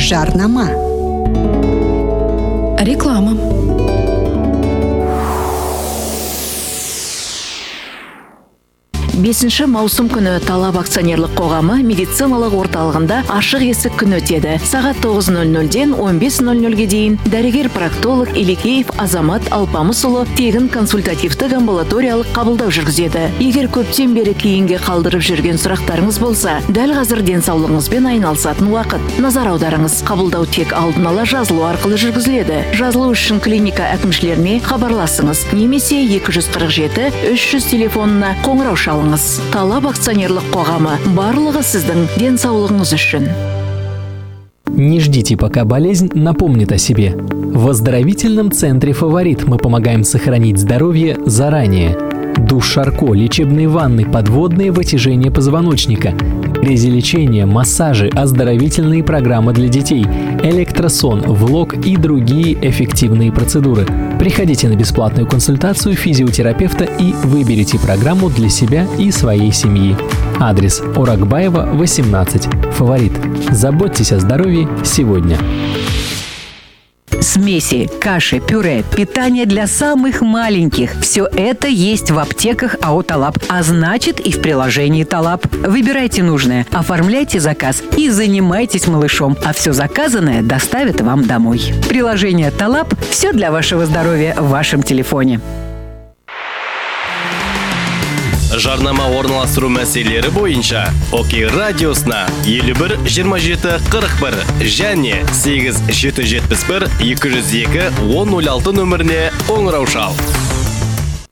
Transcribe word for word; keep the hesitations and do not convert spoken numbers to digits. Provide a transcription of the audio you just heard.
Жарнама. Реклама. бесінші маусым күні Талап акционерлік қоғамы медициналық орталығында ашық есік күні өтеді. Сағат тоғыз нөл нөлден он бес нөл нөлге дейін дәрігер-проктолог Илекеев Азамат Алпамысұлы тегін консультативтік амбулаториялық қабылдау жүргізеді. Егер көптен бері кейінге қалдырып жүрген сұрақтарыңыз болса, дәл қазір денсаулығыңызбен айналысатын уақыт. Назар аударыңыз, қабылдау тек алдын ала жазылу арқылы жүргізіледі. Жазылу үшін клиника әкімшілеріне хабарласыңыз, немесе екі жүз қырық жеті үш жүз телефонына қоңырау шалыңыз. Талап акционерлік қоғамы, барлығы сіздің денсаулығыңыз үшін. Не ждите, пока болезнь напомнит о себе. В оздоровительном центре «Фаворит» мы помогаем сохранить здоровье заранее. Душ Шарко, лечебные ванны, подводные вытяжения позвоночника, грязелечение, массажи, оздоровительные программы для детей, электросон, влог и другие эффективные процедуры. Приходите на бесплатную консультацию физиотерапевта и выберите программу для себя и своей семьи. Адрес: Оракбаева, восемнадцать. «Фаворит». Заботьтесь о здоровье сегодня. Смеси, каши, пюре, питание для самых маленьких – все это есть в аптеках АО «Талап», а значит и в приложении «Талап». Выбирайте нужное, оформляйте заказ и занимайтесь малышом, а все заказанное доставят вам домой. Приложение «Талап» – все для вашего здоровья в вашем телефоне. Жарнама орналастыру мәселелері бойынша Окей радиосына елу бір жиырма жеті қырық бір және сегіз жеті жетпіс бір екі жүз екі он нөл алты нөміріне қоңырау шал.